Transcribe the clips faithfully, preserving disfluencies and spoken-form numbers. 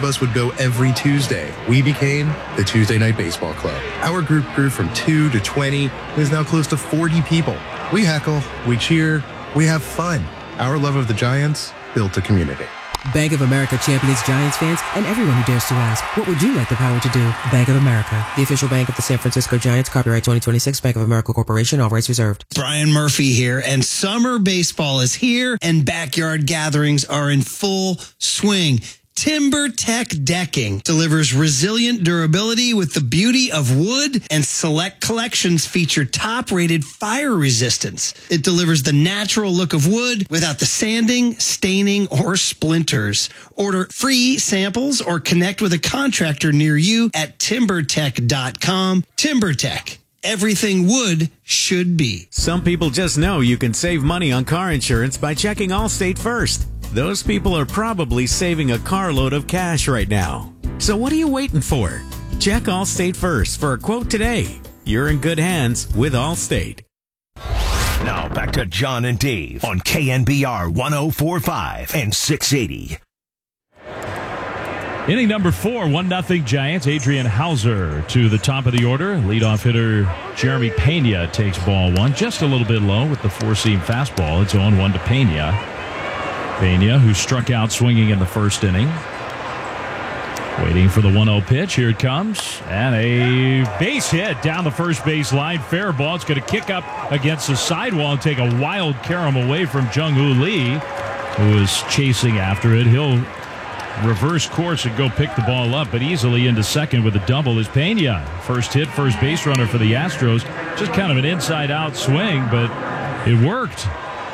us would go every Tuesday. We became the Tuesday Night Baseball Club. Our group grew from two to twenty and is now close to forty people. We heckle, we cheer, we have fun. Our love of the Giants built a community. Bank of America champions Giants fans and everyone who dares to ask, what would you like the power to do? Bank of America, the official bank of the San Francisco Giants. Copyright twenty twenty-six, Bank of America Corporation. All rights reserved. Brian Murphy here, and summer baseball is here, and backyard gatherings are in full swing. TimberTech Decking delivers resilient durability with the beauty of wood, and select collections feature top-rated fire resistance. It delivers the natural look of wood without the sanding, staining, or splinters. Order free samples or connect with a contractor near you at timber tech dot com. TimberTech. Everything wood should be. Some people just know you can save money on car insurance by checking Allstate first. Those people are probably saving a carload of cash right now. So what are you waiting for? Check Allstate first for a quote today. You're in good hands with Allstate. Now back to John and Dave on K N B R one oh four point five and six eighty. Inning number four, one nothing Giants. Adrian Hauser to the top of the order. Leadoff hitter Jeremy Pena takes ball one. Just a little bit low with the four-seam fastball. It's oh one to Pena. Pena, who struck out swinging in the first inning. Waiting for the one oh pitch. Here it comes. And a base hit down the first base line. Fair ball. It's going to kick up against the sidewall and take a wild carom away from Jung-Hoo Lee, who is chasing after it. He'll reverse course and go pick the ball up, but easily into second with a double is Pena. First hit, first base runner for the Astros. Just kind of an inside-out swing, but it worked.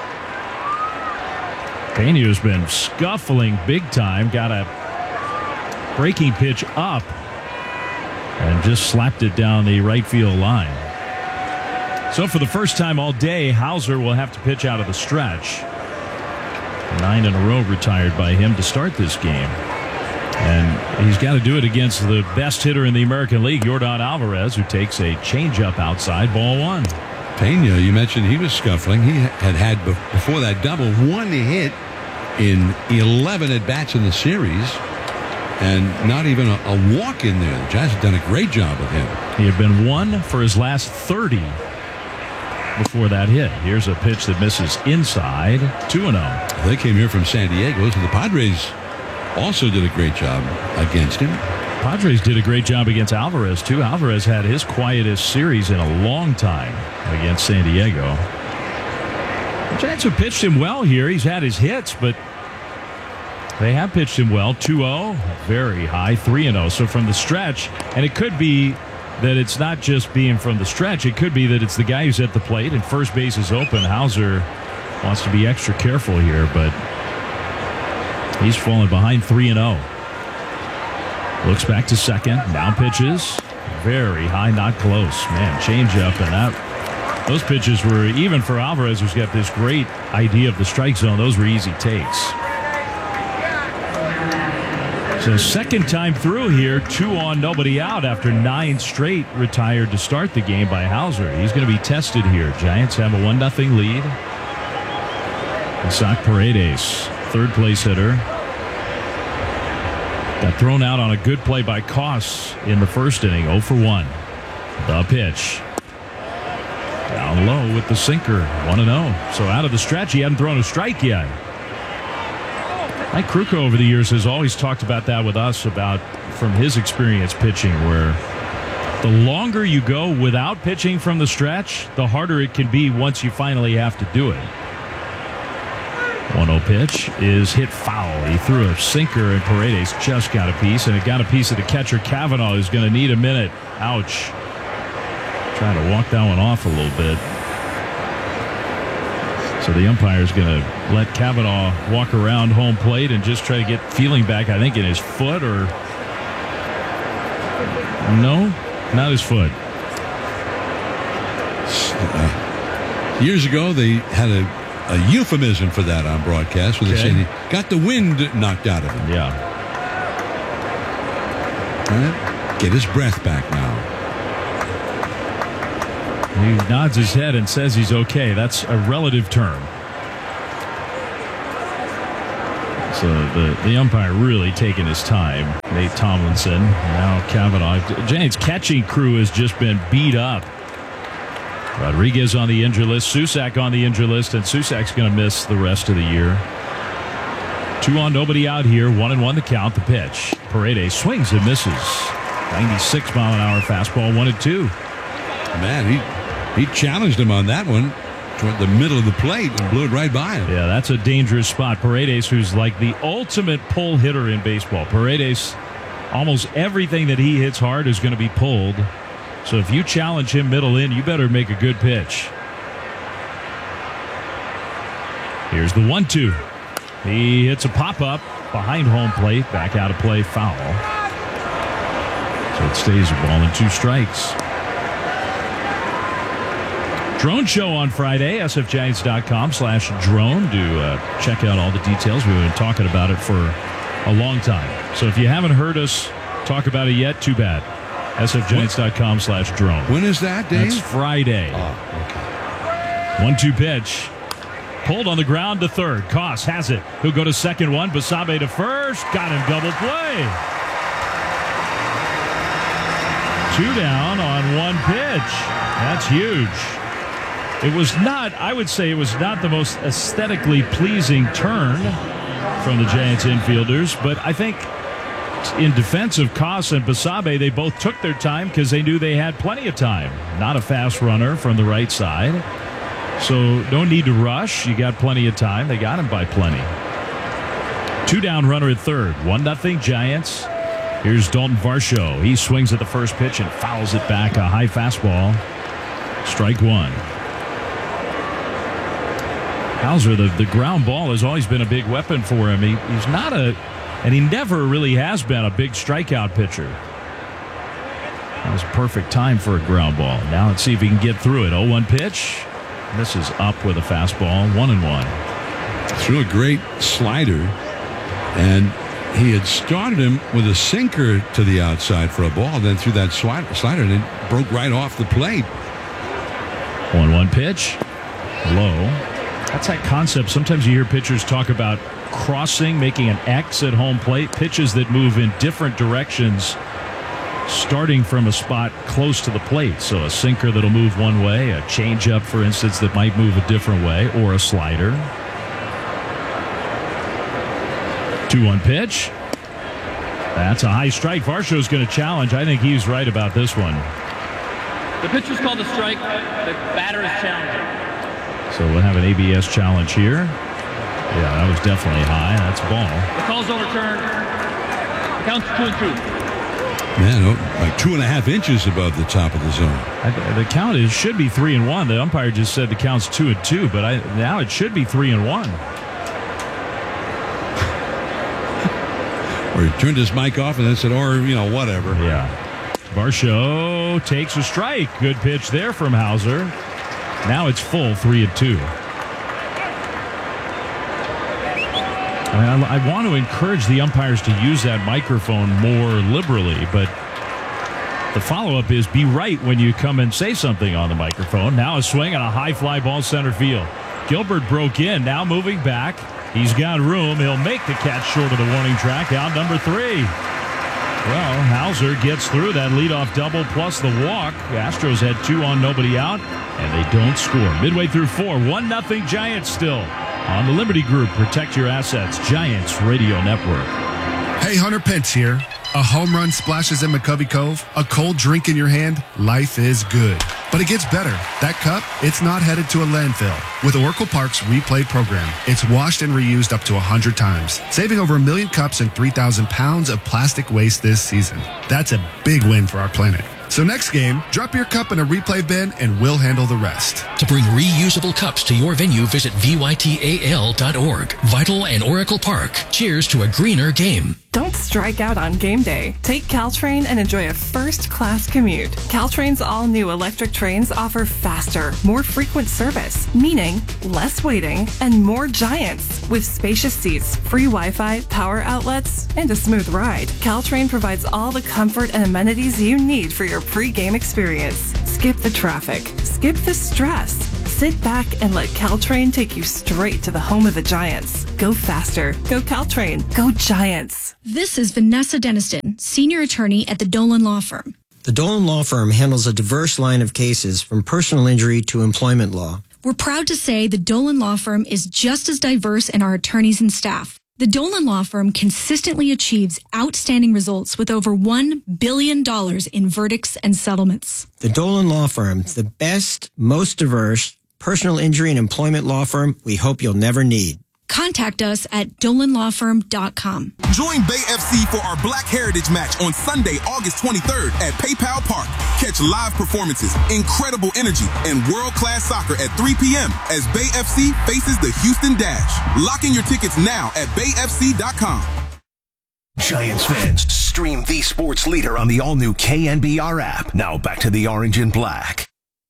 Pena has been scuffling big time. Got a breaking pitch up and just slapped it down the right field line. So for the first time all day, Hauser will have to pitch out of the stretch. Nine in a row retired by him to start this game. And he's got to do it against the best hitter in the American League, Yordan Alvarez, who takes a changeup outside, ball one. Pena, you mentioned he was scuffling. He had had, before that double, one hit in eleven at-bats in the series, and not even a, a walk in there. The Giants have done a great job with him. He had been one for his last thirty before that hit. Here's a pitch that misses inside, two and oh. They came here from San Diego, so the Padres also did a great job against him. Padres did a great job against Alvarez, too. Alvarez had his quietest series in a long time against San Diego. The Giants have pitched him well here. He's had his hits, but they have pitched him well. two oh, very high, three and oh. So from the stretch, and it could be that it's not just being from the stretch. It could be that it's the guy who's at the plate and first base is open. Hauser wants to be extra careful here, but he's fallen behind three and oh. Looks back to second. Now pitches. Very high, not close. Man, change up, and that those pitches were, even for Alvarez, who's got this great idea of the strike zone, those were easy takes. So second time through here, two on, nobody out after nine straight retired to start the game by Hauser. He's going to be tested here. Giants have a one nothing lead. Isaac Paredes, third place hitter. Got thrown out on a good play by Koss in the first inning, oh for one. The pitch. Down low with the sinker, one and oh. So out of the stretch, he hadn't thrown a strike yet. Mike Krukow over the years has always talked about that with us, about from his experience pitching, where the longer you go without pitching from the stretch, the harder it can be once you finally have to do it. one oh pitch is hit foul. He threw a sinker, and Paredes just got a piece, and it got a piece of the catcher, Cavanaugh, who's going to need a minute. Ouch. Trying to walk that one off a little bit. So the umpire's going to let Cavanaugh walk around home plate and just try to get feeling back, I think, in his foot, or no, not his foot. Uh, years ago, they had a A euphemism for that on broadcast, where they okay. say he got the wind knocked out of him. Yeah. Right? Get his breath back now. He nods his head and says he's okay. That's a relative term. So the, the umpire really taking his time. Nate Tomlinson, now Kavanaugh. Giants' catching crew has just been beat up. Rodriguez on the injury list, Susac on the injury list, and Susac's going to miss the rest of the year. Two on, nobody out here. One and one to count. The pitch. Paredes swings and misses. ninety-six mile an hour fastball, one and two. Man, he, he challenged him on that one. Toward the middle of the plate and blew it right by him. Yeah, that's a dangerous spot. Paredes, who's like the ultimate pull hitter in baseball. Paredes, almost everything that he hits hard is going to be pulled. So if you challenge him middle in, you better make a good pitch. Here's the one two. He hits a pop-up behind home plate. Back out of play, foul. So it stays a ball and two strikes. Drone show on Friday, S F Giants dot com slash drone. Do uh, check out all the details. We've been talking about it for a long time. So if you haven't heard us talk about it yet, too bad. S F Giants dot com slash drone. When is that, Dave? That's Friday. Oh, okay. one two pitch. Pulled on the ground to third. Koss has it. He'll go to second one. Basabe to first. Got him double play. Two down on one pitch. That's huge. It was not, I would say it was not the most aesthetically pleasing turn from the Giants infielders, but I think in defense of Koss and Basabe, they both took their time because they knew they had plenty of time. Not a fast runner from the right side. So no need to rush. You got plenty of time. They got him by plenty. Two down runner at third. One nothing Giants. Here's Dalton Varsho. He swings at the first pitch and fouls it back. A high fastball. Strike one. Hauser, the, the ground ball has always been a big weapon for him. He, he's not a, and he never really has been a big strikeout pitcher. That was a perfect time for a ground ball. Now let's see if he can get through it. oh one pitch. This is up with a fastball, one and one. Threw a great slider, and he had started him with a sinker to the outside for a ball, then threw that slider, and it broke right off the plate. one one pitch. Low. That's that concept. Sometimes you hear pitchers talk about crossing, making an X at home plate, pitches that move in different directions starting from a spot close to the plate. So a sinker that'll move one way, a changeup, for instance, that might move a different way, or a slider. two one pitch. That's a high strike. Varsho's going to challenge. I think he's right about this one. The pitch was called a strike. The batter is challenging. So we'll have an A B S challenge here. Yeah, that was definitely high. That's ball. The call's overturned. The count's two and two. Man, oh, like two and a half inches above the top of the zone. I, the count is should be three and one. The umpire just said the count's two and two, but I, now it should be three and one. Or he turned his mic off and then said, or, you know, whatever. Yeah. Varsho takes a strike. Good pitch there from Hauser. Now it's full, three and two. I, mean, I, I want to encourage the umpires to use that microphone more liberally, but the follow-up is be right when you come and say something on the microphone. Now a swing on a high fly ball center field. Gilbert broke in, now moving back. He's got room. He'll make the catch short of the warning track. Out number three. Well, Hauser gets through that leadoff double plus the walk. The Astros had two on, nobody out, and they don't score. Midway through four, one nothing Giants still. On the Liberty Group, protect your assets. Giants Radio Network. Hey, Hunter Pence here. A home run splashes in McCovey Cove, a cold drink in your hand, life is good. But it gets better. That cup, it's not headed to a landfill. With Oracle Park's Replay program, it's washed and reused up to one hundred times, saving over a million cups and three thousand pounds of plastic waste this season. That's a big win for our planet. So next game, drop your cup in a replay bin and we'll handle the rest. To bring reusable cups to your venue, visit V Y T A L dot org. Vital and Oracle Park. Cheers to a greener game. Don't strike out on game day. Take Caltrain and enjoy a first-class commute. Caltrain's all-new electric trains offer faster, more frequent service, meaning less waiting and more Giants. With spacious seats, free Wi-Fi, power outlets, and a smooth ride, Caltrain provides all the comfort and amenities you need for your pre-game experience. Skip the traffic. Skip the stress. Sit back and let Caltrain take you straight to the home of the Giants. Go faster. Go Caltrain. Go Giants. This is Vanessa Deniston, senior attorney at the Dolan Law Firm. The Dolan Law Firm handles a diverse line of cases from personal injury to employment law. We're proud to say the Dolan Law Firm is just as diverse in our attorneys and staff. The Dolan Law Firm consistently achieves outstanding results with over one billion dollars in verdicts and settlements. The Dolan Law Firm, the best, most diverse personal injury and employment law firm we hope you'll never need. Contact us at dolan law firm dot com. Join Bay F C for our Black Heritage match on Sunday, August twenty-third at PayPal Park. Catch live performances, incredible energy, and world-class soccer at three p.m. as Bay F C faces the Houston Dash. Lock in your tickets now at bay f c dot com. Giants fans, stream the sports leader on the all-new K N B R app. Now back to the Orange and Black.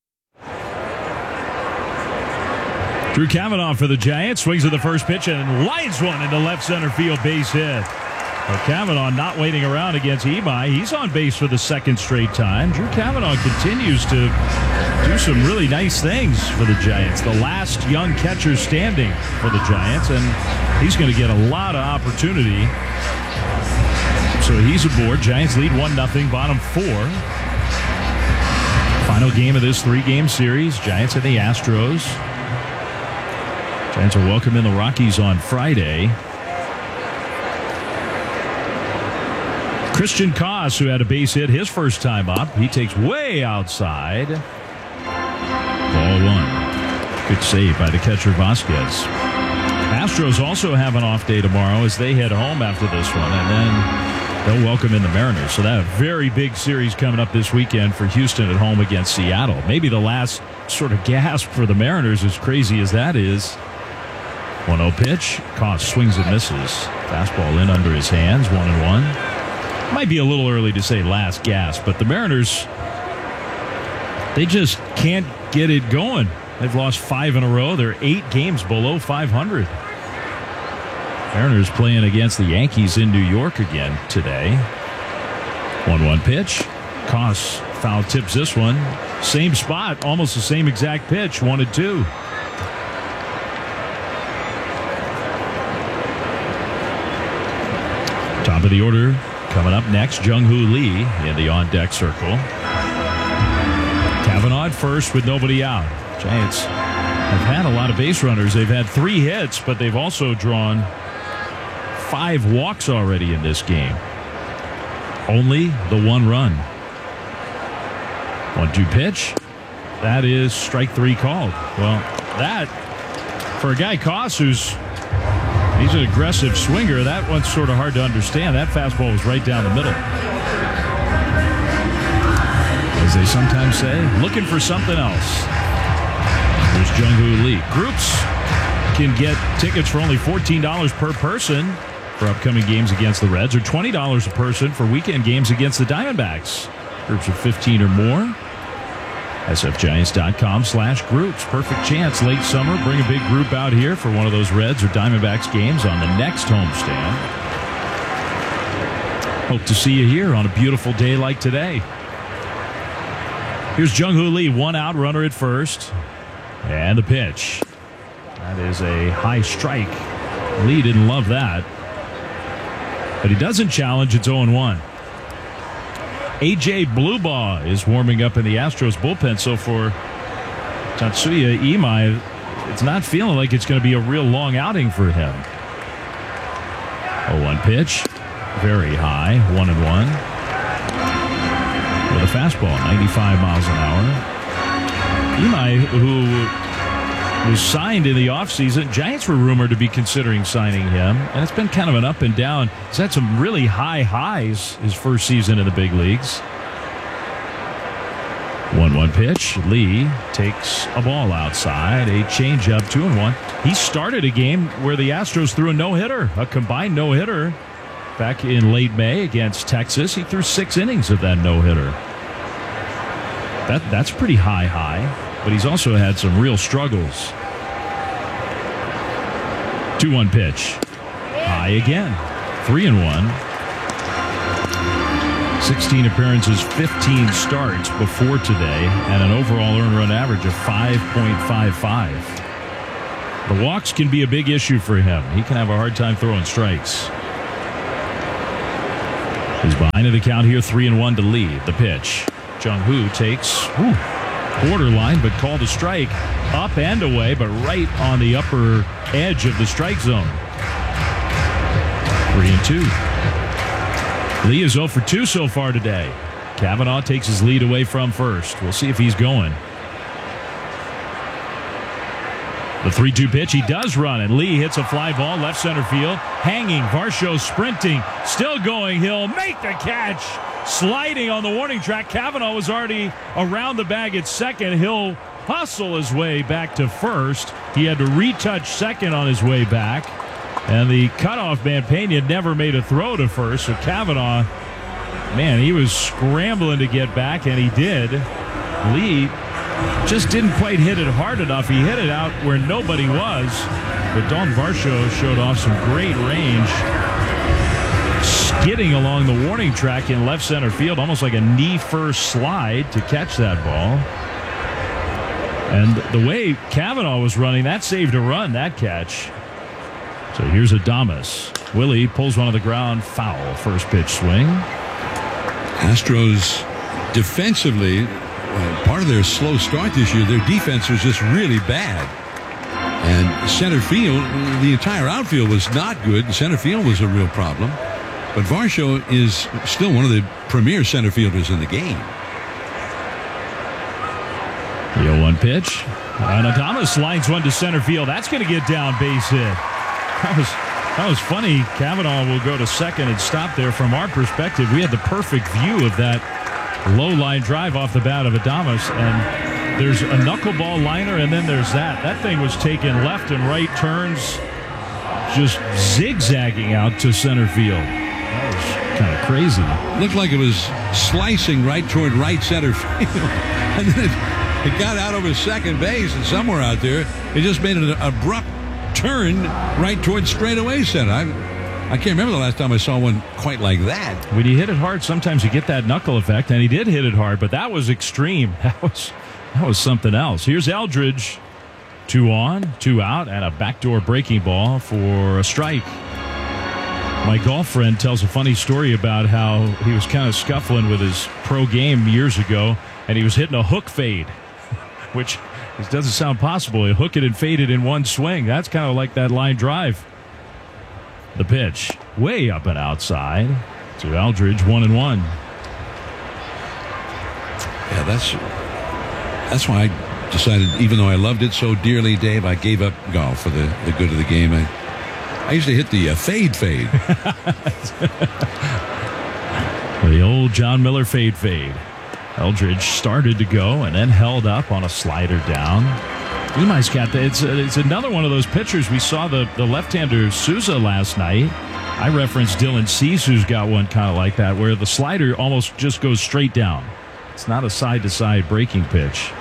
Drew Kavanaugh for the Giants swings at the first pitch and lines one into left center field, base hit. But Kavanaugh not waiting around against Imai. He's on base for the second straight time. Drew Kavanaugh continues to do some really nice things for the Giants. The last young catcher standing for the Giants, and he's going to get a lot of opportunity. So he's aboard. Giants lead one nothing, bottom four. Final game of this three-game series, Giants and the Astros. Giants are welcoming the Rockies on Friday. Christian Koss, who had a base hit his first time up, he takes way outside. Ball one. Good save by the catcher Vasquez. Astros also have an off day tomorrow as they head home after this one, and then they'll welcome in the Mariners. So that a very big series coming up this weekend for Houston at home against Seattle. Maybe the last sort of gasp for the Mariners, as crazy as that is. one oh pitch. Koss swings and misses. Fastball in under his hands. One and one. Might be a little early to say last gasp, but the Mariners, they just can't get it going. They've lost five in a row. They're eight games below five hundred. Mariners playing against the Yankees in New York again today. one one pitch. Koss foul tips this one. Same spot, almost the same exact pitch. One and two. Top of the order coming up next, Jung-Hoo Lee in the on-deck circle. Kavanaugh at first with nobody out. Giants have had a lot of base runners. They've had three hits, but they've also drawn five walks already in this game. Only the one run. one two pitch. That is strike three called. Well, that, for a guy Koss who's he's an aggressive swinger, that one's sort of hard to understand. That fastball was right down the middle. As they sometimes say, looking for something else. There's Jung-Hoo Lee. Groups can get tickets for only fourteen dollars per person for upcoming games against the Reds, or twenty dollars a person for weekend games against the Diamondbacks. Groups of fifteen or more. S F Giants dot com slash groups. Perfect chance late summer. Bring a big group out here for one of those Reds or Diamondbacks games on the next homestand. Hope to see you here on a beautiful day like today. Here's Jung-Hoo Lee, one out, runner at first. And the pitch. That is a high strike. Lee didn't love that. But he doesn't challenge. It's oh and one. A J Bluebaugh is warming up in the Astros bullpen. So for Tatsuya Imai, it's not feeling like it's going to be a real long outing for him. oh one pitch. Very high. One and one. With a fastball, ninety-five miles an hour. Imai, who was signed in the offseason, Giants were rumored to be considering signing him, and it's been kind of an up and down. He's had some really high highs his first season in the big leagues. one one pitch. Lee takes a ball outside, a changeup, two and one. He started a game where the Astros threw a no-hitter, a combined no-hitter, back in late May against Texas. He threw six innings of that no-hitter. That, that's pretty high high, but he's also had some real struggles. two one pitch. High again. three and one. sixteen appearances, fifteen starts before today, and an overall earned run average of five point five five. The walks can be a big issue for him. He can have a hard time throwing strikes. He's behind in the count here, three and one to lead. The pitch. Jung-hoo takes whew, borderline, but called a strike up and away, but right on the upper edge of the strike zone. Three and two. Lee is oh for two so far today. Cavanaugh takes his lead away from first. We'll see if he's going. The three two pitch, he does run, and Lee hits a fly ball left center field. Hanging, Varsho sprinting, still going. He'll make the catch. Sliding on the warning track. Cavanaugh was already around the bag at second. He'll hustle his way back to first. He had to retouch second on his way back. And the cutoff man, Pena, never made a throw to first. So Cavanaugh, man, he was scrambling to get back, and he did. Lee just didn't quite hit it hard enough. He hit it out where nobody was. But Dalton Varsho showed off some great range, skidding along the warning track in left center field, almost like a knee-first slide to catch that ball. And the way Cavanaugh was running, that saved a run, that catch. So here's Adames. Willie pulls one on the ground, foul. First pitch swing. Astros defensively, uh, part of their slow start this year, their defense was just really bad. And center field, the entire outfield was not good. Center field was a real problem. But Varsho is still one of the premier center fielders in the game. The oh one pitch. And Adames lines one to center field. That's going to get down, base hit. That was, that was funny. Cavanaugh will go to second and stop there. From our perspective, we had the perfect view of that low line drive off the bat of Adames. And there's a knuckleball liner, and then there's that. That thing was taking left and right turns, just zigzagging out to center field. That was kind of crazy. Looked like it was slicing right toward right center field. And then it, it got out over second base, and somewhere out there, it just made an abrupt turn right towards straightaway center. I, I can't remember the last time I saw one quite like that. When you hit it hard, sometimes you get that knuckle effect, and he did hit it hard, but that was extreme. That was that was something else. Here's Eldridge. Two on, two out, and a backdoor breaking ball for a strike. My golf friend tells a funny story about how he was kind of scuffling with his pro game years ago, and he was hitting a hook fade, which it doesn't sound possible. He hook it and fade it in one swing. That's kind of like that line drive. The pitch, way up and outside to Eldridge, one and one. Yeah, that's that's why I decided, even though I loved it so dearly, Dave, I gave up golf for the, the good of the game. I, I used to hit the uh, fade fade. The old John Miller fade fade. Eldridge started to go and then held up on a slider down. Imai's got the, it's, it's another one of those pitchers. We saw the, the left-hander Souza last night. I referenced Dylan Cease, who's got one kind of like that, where the slider almost just goes straight down. It's not a side-to-side breaking pitch.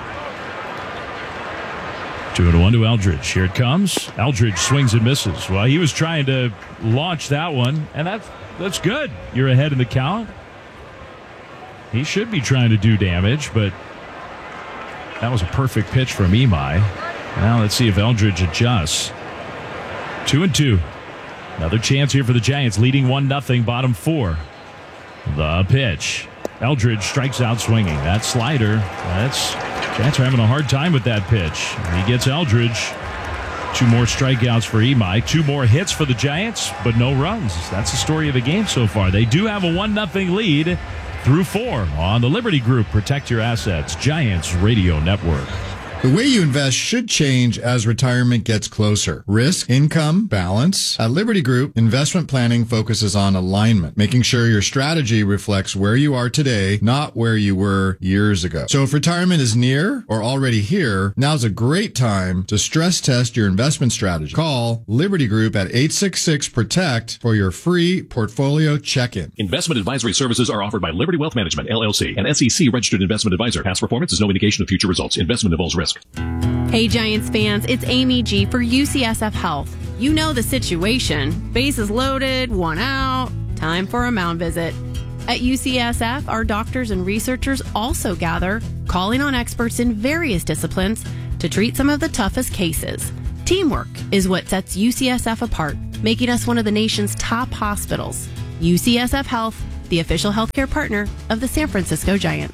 Two and one to Eldridge. Here it comes. Eldridge swings and misses. Well, he was trying to launch that one, and that's, that's good. You're ahead in the count. He should be trying to do damage, but that was a perfect pitch from Imai. Now let's see if Eldridge adjusts. Two and two. Another chance here for the Giants, leading one nothing, bottom four. The pitch. Eldridge strikes out swinging. That slider, that's Giants are having a hard time with that pitch. He gets Eldridge. Two more strikeouts for Imai. Two more hits for the Giants, but no runs. That's the story of the game so far. They do have a one nothing lead through four on the Liberty Group. Protect your assets. Giants Radio Network. The way you invest should change as retirement gets closer. Risk, income, balance. At Liberty Group, investment planning focuses on alignment, making sure your strategy reflects where you are today, not where you were years ago. So if retirement is near or already here, now's a great time to stress test your investment strategy. Call Liberty Group at eight six six, protect for your free portfolio check-in. Investment advisory services are offered by Liberty Wealth Management, L L C, an S E C registered investment advisor. Past performance is no indication of future results. Investment involves risk. Hey Giants fans, it's Amy G for U C S F Health. You know the situation. Bases loaded, one out, time for a mound visit. At U C S F, our doctors and researchers also gather, calling on experts in various disciplines to treat some of the toughest cases. Teamwork is what sets U C S F apart, making us one of the nation's top hospitals. U C S F Health, the official healthcare partner of the San Francisco Giants.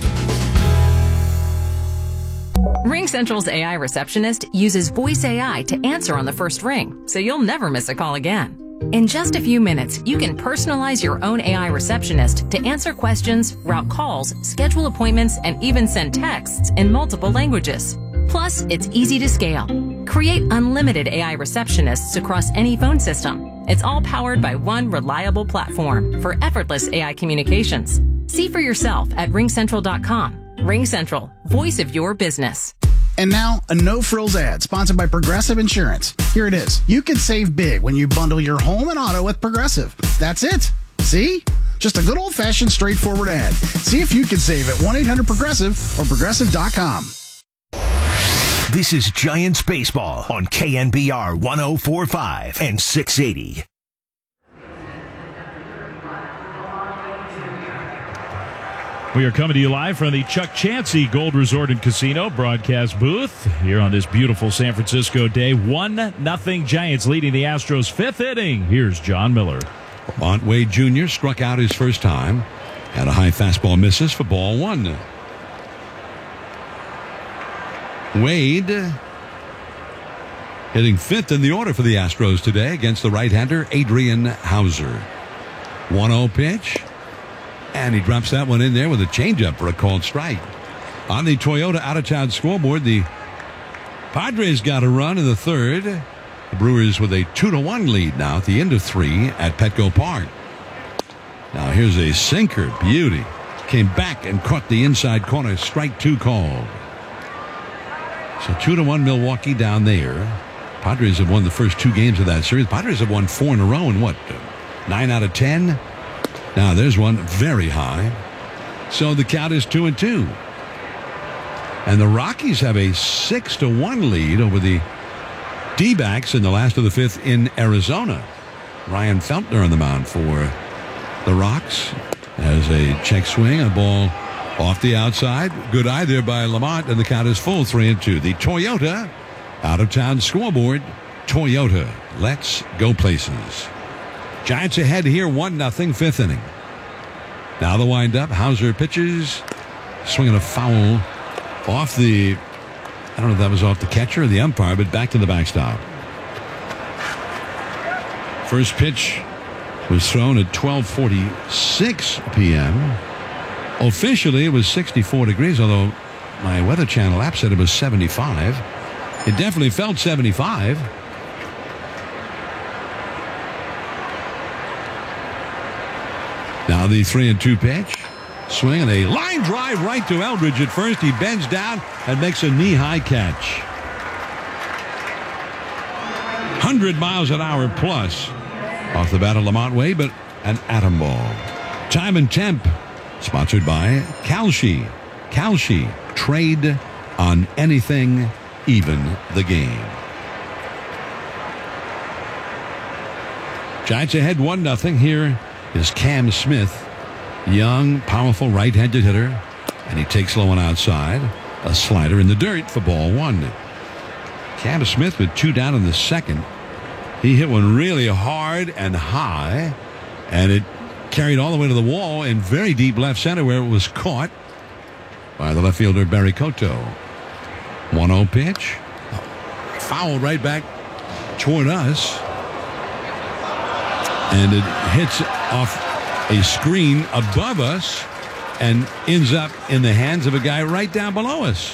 RingCentral's A I receptionist uses voice A I to answer on the first ring, so you'll never miss a call again. In just a few minutes, you can personalize your own A I receptionist to answer questions, route calls, schedule appointments, and even send texts in multiple languages. Plus, it's easy to scale. Create unlimited A I receptionists across any phone system. It's all powered by one reliable platform for effortless A I communications. See for yourself at ring central dot com. RingCentral, voice of your business. And now, a no-frills ad sponsored by Progressive Insurance. Here it is. You can save big when you bundle your home and auto with Progressive. That's it. See? Just a good old-fashioned, straightforward ad. See if you can save at one eight hundred progressive or progressive dot com. This is Giants Baseball on K N B R one oh four point five and six eighty. We are coming to you live from the Chuck Chansey Gold Resort and Casino broadcast booth here on this beautiful San Francisco day. one nothing Giants leading the Astros fifth inning. Here's John Miller. Lamont Wade Junior struck out his first time. Had a high fastball misses for ball one. Wade hitting fifth in the order for the Astros today against the right-hander Adrian Hauser. one oh pitch. And he drops that one in there with a changeup for a called strike. On the Toyota out-of-town scoreboard, the Padres got a run in the third. The Brewers with a two to one lead now at the end of three at Petco Park. Now here's a sinker. Beauty. Came back and caught the inside corner. Strike two called. So two to one Milwaukee down there. Padres have won the first two games of that series. Padres have won four in a row in what? Nine out of ten? Now there's one very high. So the count is two and two. And the Rockies have a six to one lead over the D-backs in the last of the fifth in Arizona. Ryan Feltner on the mound for the Rocks. As a check swing, a ball off the outside. Good eye there by Lamont, and the count is full, three and two. The Toyota out-of-town scoreboard. Toyota, let's go places. Giants ahead here, one nothing, fifth inning. Now the windup. Hauser pitches, swinging a foul off the, I don't know if that was off the catcher or the umpire, but back to the backstop. First pitch was thrown at twelve forty-six p.m. Officially, it was sixty-four degrees, although my Weather Channel app said it was seventy-five. It definitely felt seventy-five. Now the three and two pitch. Swing and a line drive right to Eldridge at first. He bends down and makes a knee-high catch. one hundred miles an hour plus off the bat of Lamont Wade, but an atom ball. Time and temp. Sponsored by Kalshi. Kalshi. Trade on anything, even the game. Giants ahead one nothing. Here is Cam Smith, young, powerful right-handed hitter, and he takes low one outside. A slider in the dirt for ball one. Cam Smith with two down in the second. He hit one really hard and high, and it carried all the way to the wall in very deep left center, where it was caught by the left fielder Barry Cotto. one oh pitch. Foul right back toward us. And it hits off a screen above us and ends up in the hands of a guy right down below us.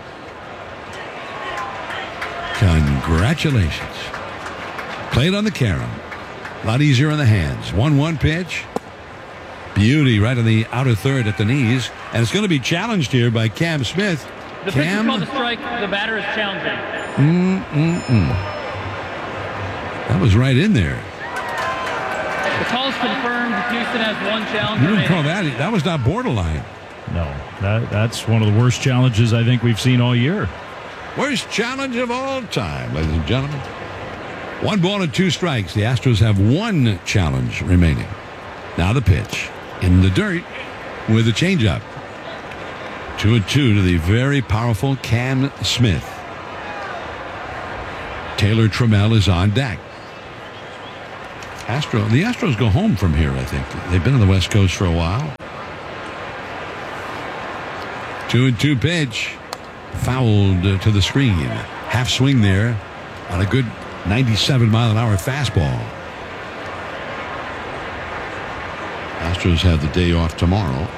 Congratulations. Played on the carom. A lot easier in the hands. one one pitch. Beauty right on the outer third at the knees. And it's going to be challenged here by Cam Smith. The pitch is called a strike. The batter is challenging. Mm-mm-mm. That was right in there. The call is confirmed. Houston has one challenge. You didn't call that. That was not borderline. No, that, that's one of the worst challenges I think we've seen all year. Worst challenge of all time, ladies and gentlemen. One ball and two strikes. The Astros have one challenge remaining. Now the pitch. in the dirt with a changeup. Two and two to the very powerful Cam Smith. Taylor Trammell is on deck. Astro, the Astros go home from here, I think. They've been on the West Coast for a while. Two and two pitch. Fouled to the screen. Half swing there on a good ninety-seven mile an hour fastball. Astros have the day off tomorrow,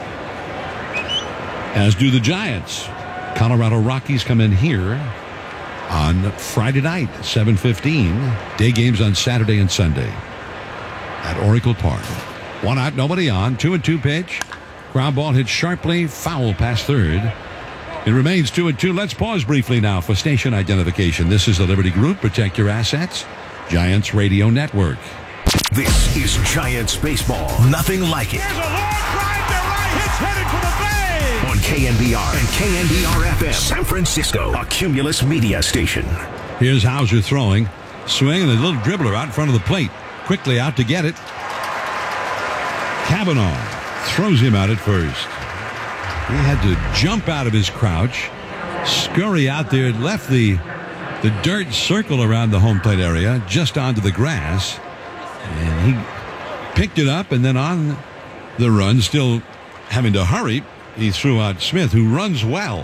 as do the Giants. Colorado Rockies come in here on Friday night, seven fifteen. Day games on Saturday and Sunday at Oracle Park. One out, nobody on. Two and two pitch. Ground ball hit sharply, foul past third. It remains two and two. Let's pause briefly now for station identification. This is the Liberty Group. Protect your assets. Giants Radio Network. This is Giants baseball. Nothing like it. There's a long drive to right. It's headed for the bay. On K N B R and K N B R F M, San Francisco, a Cumulus media station. Here's Hauser throwing. Swinging a little dribbler out in front of the plate. Quickly out to get it. Cavanaugh throws him out at first. He had to jump out of his crouch, scurry out there, left the the dirt circle around the home plate area, just onto the grass. And he picked it up, and then on the run, still having to hurry, he threw out Smith, who runs well.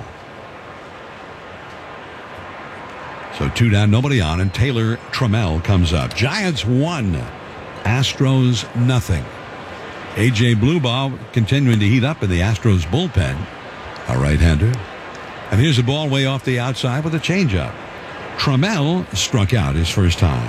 So two down, nobody on, and Taylor Trammell comes up. Giants one, Astros nothing. A J Blueball continuing to heat up in the Astros bullpen, a right-hander. And here's a ball way off the outside with a changeup. Trammell struck out his first time.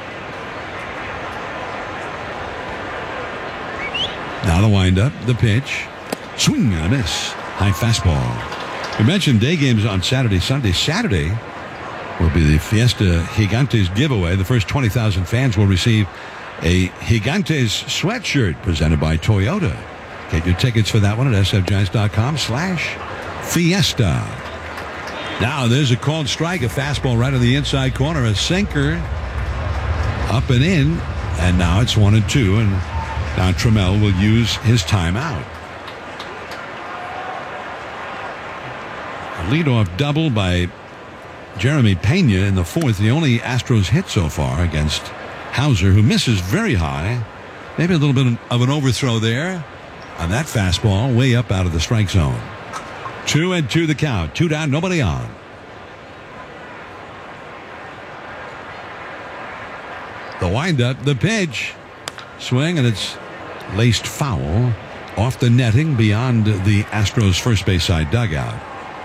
Now the windup, the pitch. Swing and a miss. High fastball. We mentioned day games on Saturday, Sunday. Saturday will be the Fiesta Gigantes giveaway. The first twenty thousand fans will receive a Gigantes sweatshirt presented by Toyota. Get your tickets for that one at sfgiants.com slash Fiesta. Now there's a called strike, a fastball right on the inside corner, a sinker up and in, and now it's one and two, and now Trammell will use his timeout. A leadoff double by Jeremy Pena in the fourth, the only Astros hit so far against Hauser, who misses very high. Maybe a little bit of an overthrow there on that fastball, way up out of the strike zone. Two and two the count. Two down, nobody on. The windup, the pitch. Swing, and it's laced foul off the netting beyond the Astros first base side dugout.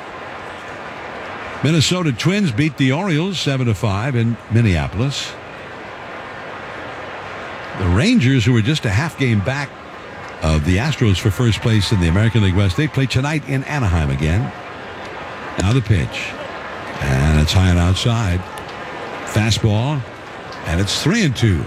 Minnesota Twins beat the Orioles seven to five in Minneapolis. The Rangers, who were just a half game back of the Astros for first place in the American League West, they play tonight in Anaheim again. Now the pitch. And it's high and outside. Fastball. And it's three and two.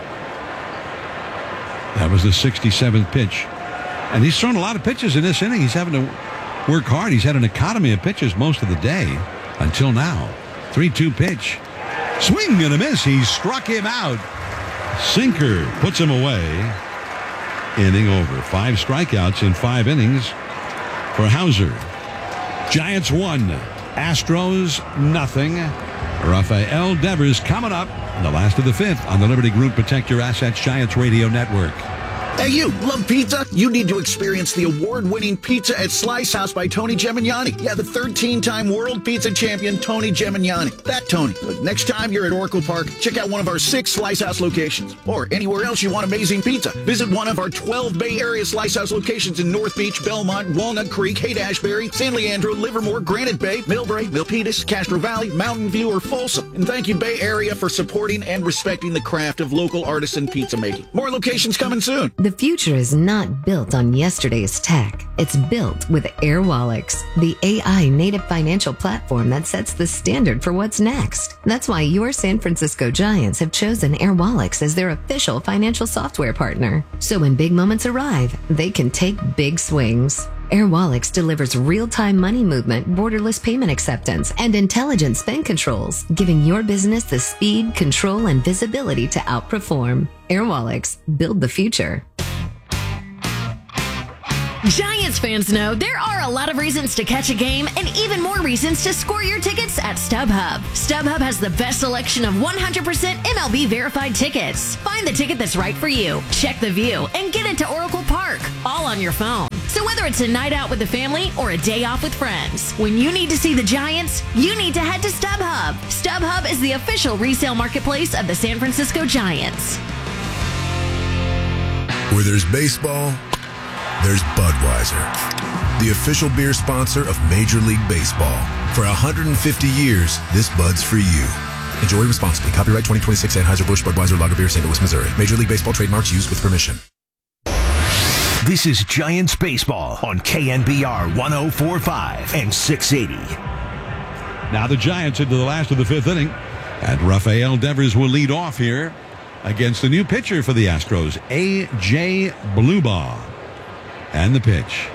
That was the sixty-seventh pitch. And he's thrown a lot of pitches in this inning. He's having to work hard. He's had an economy of pitches most of the day until now. three two pitch. Swing and a miss. He struck him out. Sinker puts him away. Inning over. Five strikeouts in five innings for Hauser. Giants one. Astros nothing. Rafael Devers coming up in the last of the fifth on the Liberty Group Protect Your Assets Giants Radio Network. Hey, you love pizza? You need to experience the award-winning Pizza at Slice House by Tony Gemignani. Yeah, the thirteen-time world pizza champion, Tony Gemignani. That Tony. Look, next time you're at Oracle Park, check out one of our six Slice House locations. Or anywhere else you want amazing pizza. Visit one of our twelve Bay Area Slice House locations in North Beach, Belmont, Walnut Creek, Haight-Ashbury, San Leandro, Livermore, Granite Bay, Millbrae, Milpitas, Castro Valley, Mountain View, or Folsom. And thank you, Bay Area, for supporting and respecting the craft of local artisan pizza making. More locations coming soon. The future is not built on yesterday's tech. It's built with Airwallex, the A I native financial platform that sets the standard for what's next. That's why your San Francisco Giants have chosen Airwallex as their official financial software partner. So when big moments arrive, they can take big swings. Airwallex delivers real-time money movement, borderless payment acceptance, and intelligent spend controls, giving your business the speed, control, and visibility to outperform. Airwallex, build the future. Giants fans know there are a lot of reasons to catch a game and even more reasons to score your tickets at StubHub. StubHub has the best selection of one hundred percent M L B verified tickets. Find the ticket that's right for you, check the view, and get into Oracle Park, all on your phone. So whether it's a night out with the family or a day off with friends, when you need to see the Giants, you need to head to StubHub. StubHub is the official resale marketplace of the San Francisco Giants. Where there's baseball, there's Budweiser, the official beer sponsor of Major League Baseball. For one hundred fifty years, this Bud's for you. Enjoy responsibly. Copyright twenty twenty-six Anheuser-Busch Budweiser Lager Beer, Saint Louis, Missouri. Major League Baseball trademarks used with permission. This is Giants Baseball on K N B R one oh four point five and six eighty. Now the Giants into the last of the fifth inning, and Rafael Devers will lead off here against the new pitcher for the Astros, A J Bluebaugh. And the pitch.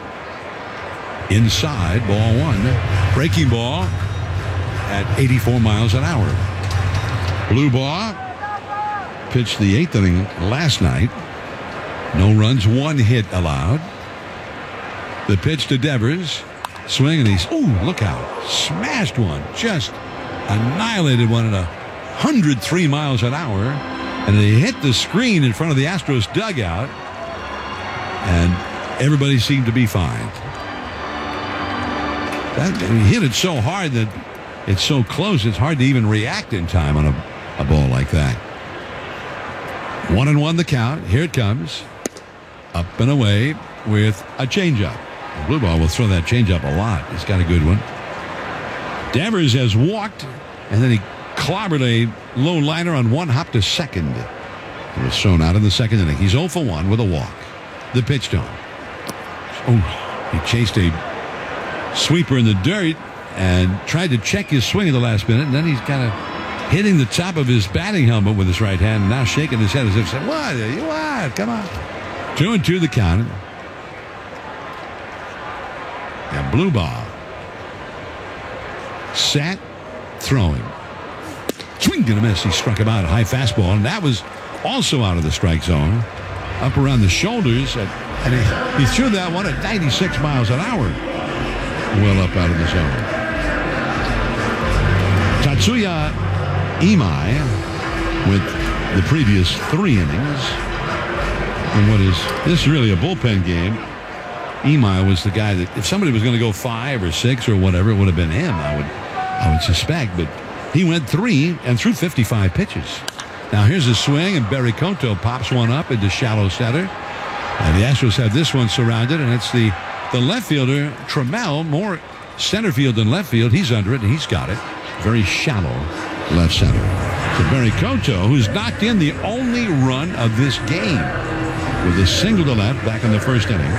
Inside, ball one. Breaking ball at eighty-four miles an hour. Bluebaugh pitched the eighth inning last night. No runs, one hit allowed. The pitch to Devers. Swing, and he's, ooh, look out. Smashed one. Just annihilated one at one hundred three miles an hour. And he hit the screen in front of the Astros dugout. And everybody seemed to be fine. That, he hit it so hard that it's so close, it's hard to even react in time on a, a ball like that. One and one the count. Here it comes. Up and away with a changeup. Bluebaugh will throw that changeup a lot. He's got a good one. Devers has walked, and then he clobbered a low liner on one hop to second. He was thrown out in the second inning. He's oh for one with a walk. The pitch to him. Oh, he chased a sweeper in the dirt and tried to check his swing at the last minute, and then he's kind of hitting the top of his batting helmet with his right hand and now shaking his head as if saying, what? You what? Come on. Two and two the count. And Bluebaugh sat throwing. Swing and a miss. He struck him out, a high fastball, and that was also out of the strike zone. Up around the shoulders, and, and he, he threw that one at ninety-six miles an hour. Well up out of the zone. Tatsuya Imai with the previous three innings. And what is this is really a bullpen game. Imai was the guy that if somebody was going to go five or six or whatever, it would have been him, I would I would suspect. But he went three and threw fifty-five pitches. Now here's a swing, and Barry Koto pops one up into shallow center. And the Astros have this one surrounded, and it's the, the left fielder, Trammell, more center field than left field. He's under it, and he's got it. Very shallow left center. So Barry Koto, who's knocked in the only run of this game with a single to left back in the first inning.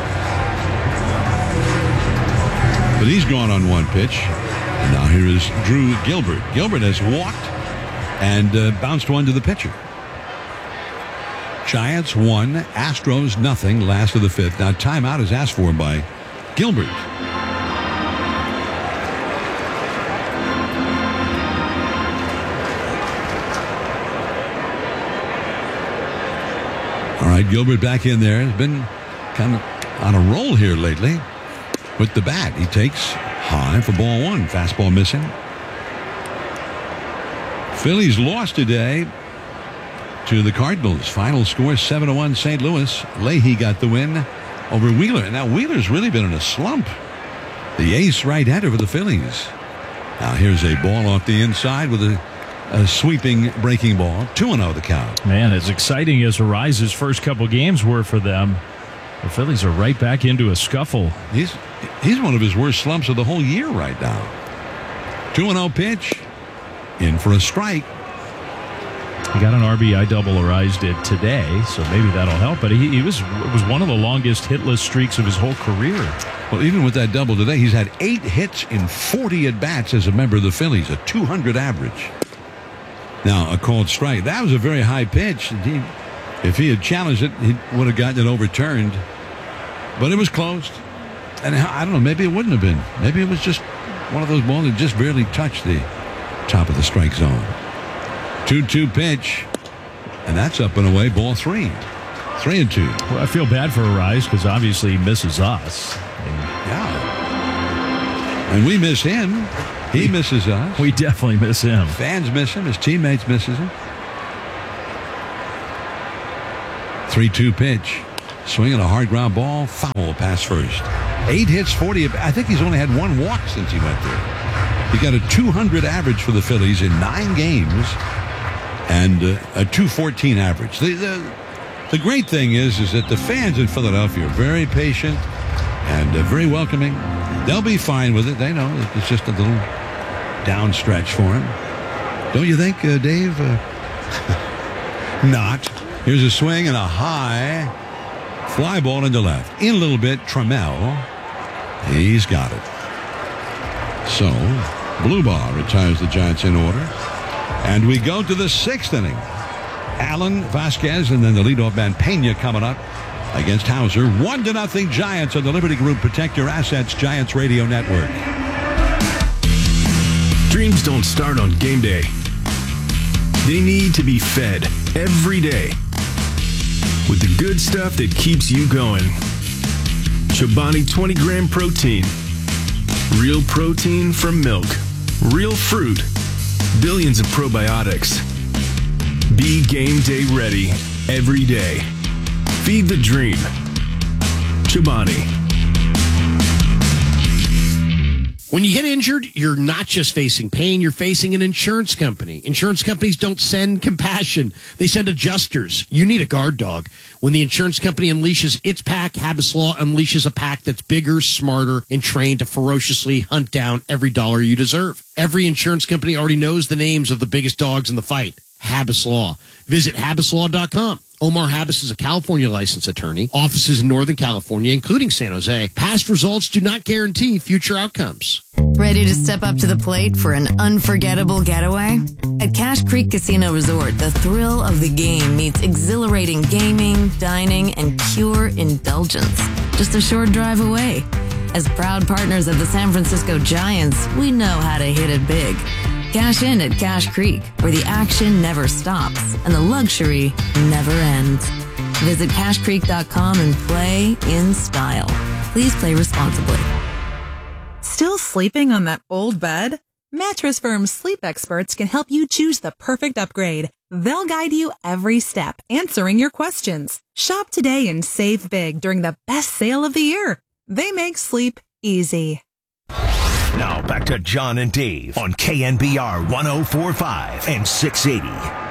But he's gone on one pitch. And now here is Drew Gilbert. Gilbert has walked and uh, bounced one to the pitcher. Giants one, Astros nothing, last of the fifth. Now timeout is asked for by Gilbert. All right, Gilbert back in there. Has been kind of on a roll here lately. With the bat, he takes high for ball one. Fastball missing. Phillies lost today to the Cardinals. Final score seven to one Saint Louis. Leahy got the win over Wheeler. Now Wheeler's really been in a slump. The ace right-hander for the Phillies. Now here's a ball off the inside with a, a sweeping breaking ball. two and oh the count. Man, as exciting as Ariza's first couple games were for them, the Phillies are right back into a scuffle. He's he's one of his worst slumps of the whole year right now. two and oh pitch. In for a strike. He got an R B I double, Arraez did today, so maybe that'll help. But he, he was it was one of the longest hitless streaks of his whole career. Well, even with that double today, he's had eight hits in forty at-bats as a member of the Phillies, a two hundred average. Now, a called strike. That was a very high pitch. He, if he had challenged it, he would have gotten it overturned. But it was closed. And I don't know, maybe it wouldn't have been. Maybe it was just one of those balls that just barely touched the top of the strike zone. two two pitch. And that's up and away, ball three. Three and two. Well, I feel bad for Arise because obviously he misses us. Yeah. And we miss him. He misses us. We definitely miss him. Fans miss him. His teammates misses him. three two pitch. Swinging a hard ground ball. Foul pass first. Eight hits, forty. I think he's only had one walk since he went there. He got a two hundred average for the Phillies in nine games and uh, a two fourteen average. The, the, the great thing is, is that the fans in Philadelphia are very patient and uh, very welcoming. They'll be fine with it. They know it's just a little down stretch for him. Don't you think, uh, Dave? Uh, not. Here's a swing and a high fly ball into left. In a little bit, Trammell. He's got it. So, Bluebar retires the Giants in order. And we go to the sixth inning. Allen, Vasquez, and then the leadoff man Pena coming up against Hauser. One to nothing Giants on the Liberty Group Protect Your Assets Giants Radio Network. Dreams don't start on game day. They need to be fed every day with the good stuff that keeps you going. Chobani twenty gram protein. Real protein from milk. Real fruit. Billions of probiotics. Be game day ready every day. Feed the dream. Chobani. When you get injured, you're not just facing pain, you're facing an insurance company. Insurance companies don't send compassion. They send adjusters. You need a guard dog. When the insurance company unleashes its pack, Habas Law unleashes a pack that's bigger, smarter, and trained to ferociously hunt down every dollar you deserve. Every insurance company already knows the names of the biggest dogs in the fight. Habas Law. Visit habas law dot com. Omar Habas is a California licensed attorney. Offices in Northern California, including San Jose. Past results do not guarantee future outcomes. Ready to step up to the plate for an unforgettable getaway? At Cache Creek Casino Resort, the thrill of the game meets exhilarating gaming, dining, and pure indulgence. Just a short drive away. As proud partners of the San Francisco Giants, we know how to hit it big. Cash in at Cache Creek, where the action never stops and the luxury never ends. Visit cache creek dot com and play in style. Please play responsibly. Still sleeping on that old bed? Mattress Firm's sleep experts can help you choose the perfect upgrade. They'll guide you every step, answering your questions. Shop today and save big during the best sale of the year. They make sleep easy. Now back to John and Dave on K N B R one oh four point five and six eighty.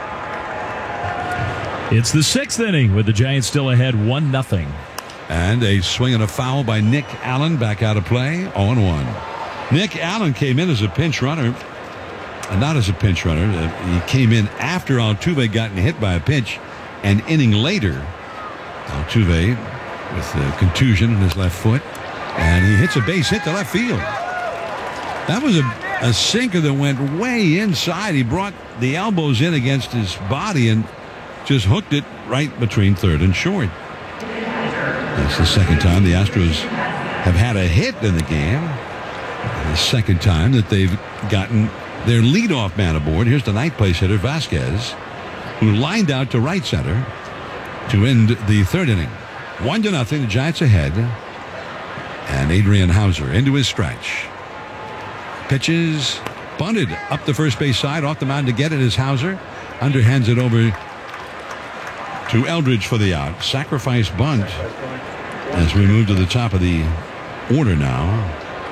It's the sixth inning with the Giants still ahead one nothing. And a swing and a foul by Nick Allen back out of play, oh and one. Nick Allen came in as a pinch runner. Uh, not as a pinch runner. Uh, he came in after Altuve gotten hit by a pitch. An inning later, Altuve with a contusion in his left foot. And he hits a base hit to left field. That was a, a sinker that went way inside. He brought the elbows in against his body and just hooked it right between third and short. That's the second time the Astros have had a hit in the game. And the second time that they've gotten their leadoff man aboard. Here's the ninth place hitter, Vasquez, who lined out to right center to end the third inning. One to nothing, the Giants ahead. And Adrian Hauser into his stretch. Pitches, bunted up the first base side, off the mound to get it is Hauser. Underhands it over to Eldridge for the out. Sacrifice bunt as we move to the top of the order now.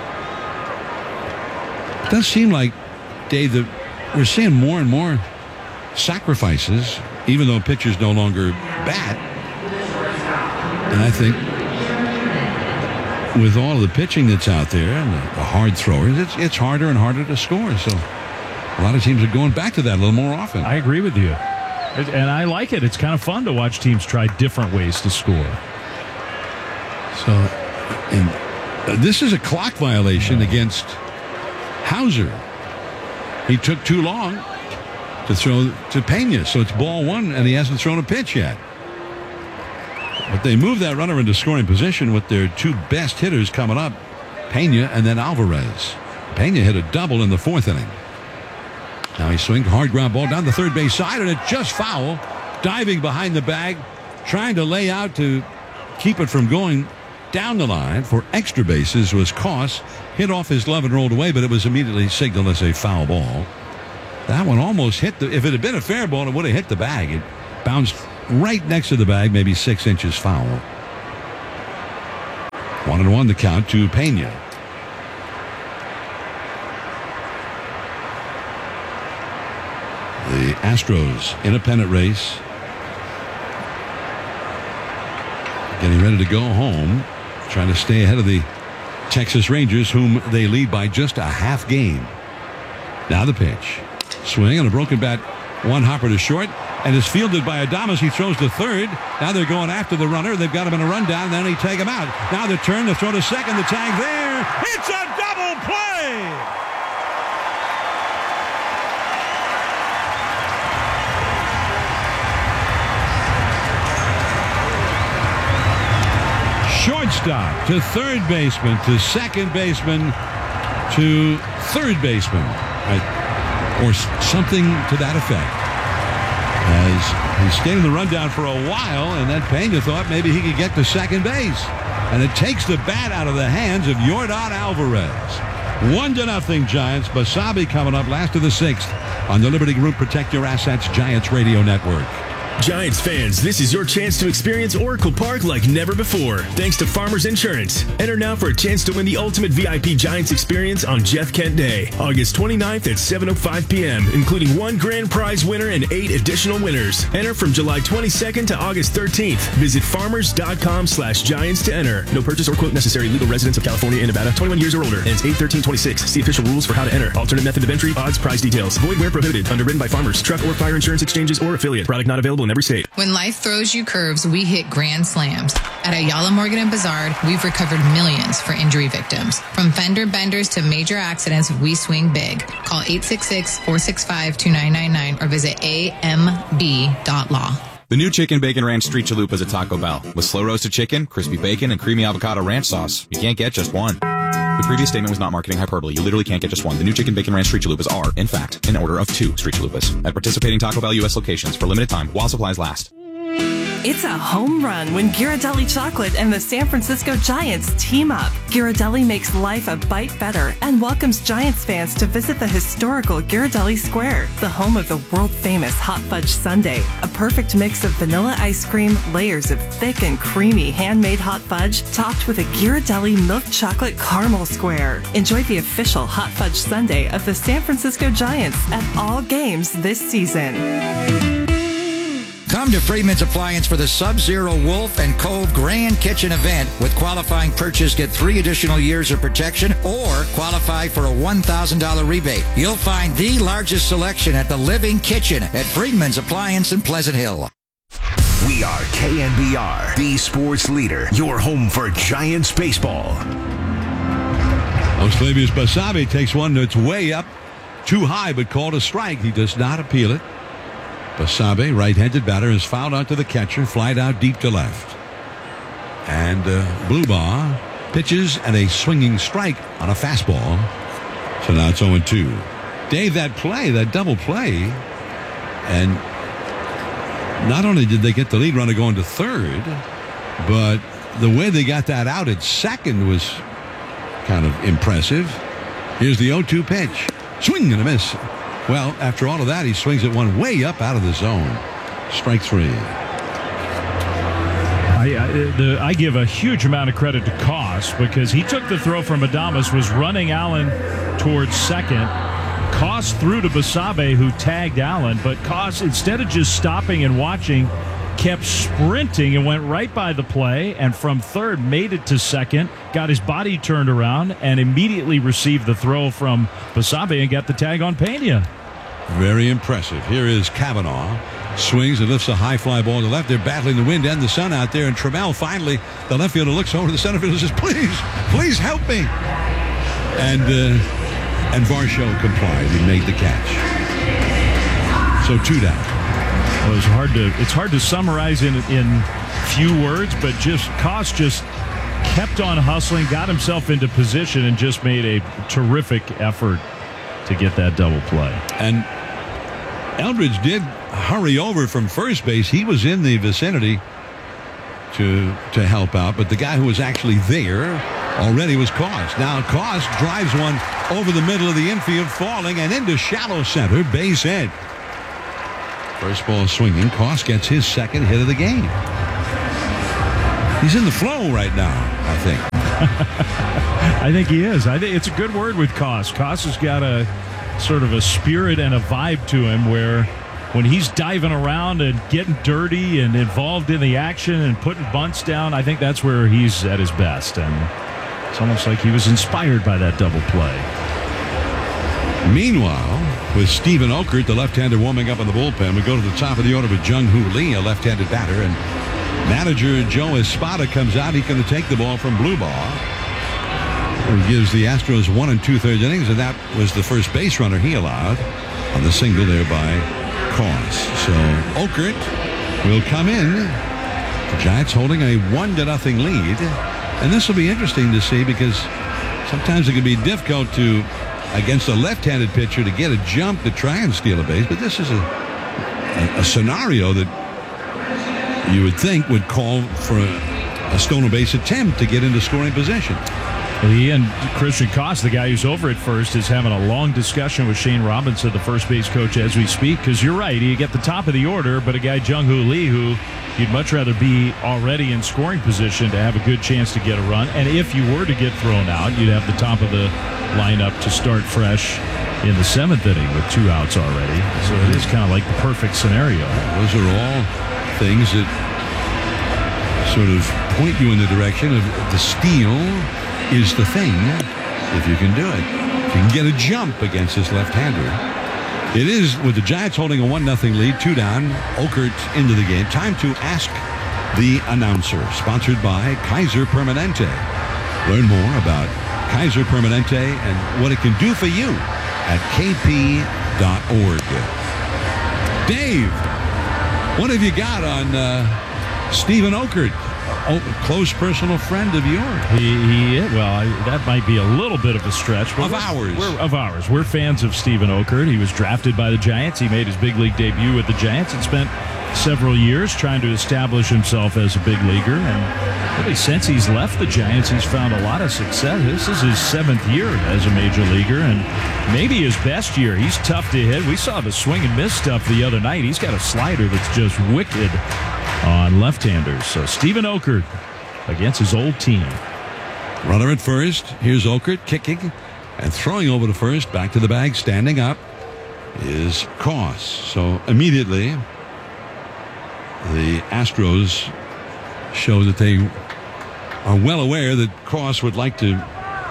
It does seem like, Dave, that we're seeing more and more sacrifices, even though pitchers no longer bat. And I think with all of the pitching that's out there and the, the hard throwers, it's, it's harder and harder to score. So a lot of teams are going back to that a little more often. I agree with you. And I like it. It's kind of fun to watch teams try different ways to score. So, and uh, this is a clock violation against Hauser. He took too long to throw to Pena, so it's ball one, and he hasn't thrown a pitch yet. But they move that runner into scoring position with their two best hitters coming up, Pena and then Alvarez. Pena hit a double in the fourth inning. Now he swings hard ground ball down the third base side, and it's just foul. Diving behind the bag, trying to lay out to keep it from going down the line for extra bases was Koss. Hit off his glove and rolled away, but it was immediately signaled as a foul ball. That one almost hit the, if it had been a fair ball, it would have hit the bag. It bounced right next to the bag, maybe six inches foul. One and one the count to Pena. The Astros in a pennant race. Getting ready to go home. Trying to stay ahead of the Texas Rangers, whom they lead by just a half game. Now the pitch. Swing on a broken bat. One hopper to short. And is fielded by Adames. He throws to third. Now they're going after the runner. They've got him in a rundown. And then they take him out. Now the turn, the throw to second. The tag there. It's a double play. Shortstop to third baseman to second baseman to third baseman, right? Or something to that effect. As he stayed in the rundown for a while, and then Pena thought maybe he could get to second base. And it takes the bat out of the hands of Yordan Alvarez. One to nothing, Giants. Basabe coming up last of the sixth on the Liberty Group Protect Your Assets Giants Radio Network. Giants fans, this is your chance to experience Oracle Park like never before, thanks to Farmers Insurance. Enter now for a chance to win the ultimate V I P Giants experience on Jeff Kent Day, August twenty-ninth at seven oh five p.m., including one grand prize winner and eight additional winners. Enter from July twenty-second to August thirteenth. Visit farmers.com slash giants to enter. No purchase or quote necessary. Legal residents of California and Nevada, twenty-one years or older. Ends eight thirteen twenty-six. See official rules for how to enter. Alternate method of entry, odds, prize details. Void where prohibited. Underwritten by Farmers, truck or fire insurance exchanges or affiliate. Product not available in every state. When life throws you curves, we hit grand slams. At Ayala Morgan and Bazaar, we've recovered millions for injury victims. From fender benders to major accidents, we swing big. Call eight six six, four six five, two nine nine nine or visit A M B dot law. The new Chicken Bacon Ranch Street Chalupas at Taco Bell. With slow roasted chicken, crispy bacon, and creamy avocado ranch sauce. You can't get just one. The previous statement was not marketing hyperbole. You literally can't get just one. The new Chicken Bacon Ranch Street Chalupas are, in fact, an order of two Street Chalupas at participating Taco Bell U S locations for limited time while supplies last. It's a home run when Ghirardelli Chocolate and the San Francisco Giants team up. Ghirardelli makes life a bite better and welcomes Giants fans to visit the historical Ghirardelli Square, the home of the world-famous Hot Fudge Sundae, a perfect mix of vanilla ice cream, layers of thick and creamy handmade hot fudge, topped with a Ghirardelli milk chocolate caramel square. Enjoy the official Hot Fudge Sundae of the San Francisco Giants at all games this season. Come to Freedman's Appliance for the Sub-Zero Wolf and Cove Grand Kitchen event. With qualifying purchase, get three additional years of protection or qualify for a one thousand dollars rebate. You'll find the largest selection at the Living Kitchen at Freedman's Appliance in Pleasant Hill. We are K N B R, the sports leader, your home for Giants baseball. Osclavius Basabe takes one that's way up, too high, but called a strike. He does not appeal it. Basabe, right-handed batter, is fouled out to the catcher, flied out deep to left. And uh, Blubaugh pitches and a swinging strike on a fastball. So now it's oh and two. Dave, that play, that double play, and not only did they get the lead runner going to third, but the way they got that out at second was kind of impressive. Here's the oh two pitch. Swing and a miss. Well, after all of that, he swings it one way up out of the zone. Strike three. I, I, the, I give a huge amount of credit to Koss because he took the throw from Adames, was running Allen towards second. Koss threw to Basabe, who tagged Allen, but Koss, instead of just stopping and watching, kept sprinting and went right by the play, and from third made it to second, got his body turned around, and immediately received the throw from Basabe and got the tag on Pena. Very impressive. Here is Cavanaugh. Swings and lifts a high fly ball to left. They're battling the wind and the sun out there. And Trammell finally, the left fielder looks over to the center fielder and says, please, please help me. And uh, and Varsho complied. He made the catch. So two down. Well, it's hard to it's hard to summarize in in few words, but just Koss just kept on hustling, got himself into position, and just made a terrific effort to get that double play. And Eldridge did hurry over from first base. He was in the vicinity to to help out, but the guy who was actually there already was Koss. Now Koss drives one over the middle of the infield, falling and into shallow center, base hit. First ball swinging. Koss gets his second hit of the game. He's in the flow right now, I think. I think he is. I think it's a good word with Koss. Koss has got a sort of a spirit and a vibe to him where when he's diving around and getting dirty and involved in the action and putting bunts down, I think that's where he's at his best. And it's almost like he was inspired by that double play. Meanwhile, with Steven Okert, the left-hander, warming up in the bullpen, we go to the top of the order with Jung-Hoo Lee, a left-handed batter, and manager Joe Espada comes out. He's going to take the ball from Bluebaugh. He gives the Astros one and two-thirds innings, and that was the first base runner he allowed on the single there by Koss. So Okert will come in. The Giants holding a one to nothing lead, and this will be interesting to see because sometimes it can be difficult to against a left-handed pitcher to get a jump to try and steal a base, but this is a a, a scenario that you would think would call for a, a stolen base attempt to get into scoring position. Well, he and Christian Koss, the guy who's over at first, is having a long discussion with Shane Robinson, the first base coach, as we speak. Because you're right, you get the top of the order, but a guy, Jung-Hoo Lee, who you'd much rather be already in scoring position to have a good chance to get a run. And if you were to get thrown out, you'd have the top of the lineup to start fresh in the seventh inning with two outs already. So it is kind of like the perfect scenario. Those are all things that sort of point you in the direction of the steal is the thing if you can do it. If you can get a jump against this left-hander. It is, with the Giants holding a one nothing lead, two down, Okert into the game. Time to ask the announcer. Sponsored by Kaiser Permanente. Learn more about Kaiser Permanente and what it can do for you at k p dot org. Dave, what have you got on uh, Steven Okert? Oh, close personal friend of yours. He, he well, I, that might be a little bit of a stretch. But of we're, ours. We're, of ours. We're fans of Steven Okert. He was drafted by the Giants. He made his big league debut with the Giants and spent several years trying to establish himself as a big leaguer. And really, since he's left the Giants, he's found a lot of success. This is his seventh year as a major leaguer and maybe his best year. He's tough to hit. We saw the swing and miss stuff the other night. He's got a slider that's just wicked on left-handers. So Steven Okert against his old team. Runner at first. Here's Okert kicking and throwing over to first. Back to the bag. Standing up is Koss. So immediately the Astros show that they are well aware that Koss would like to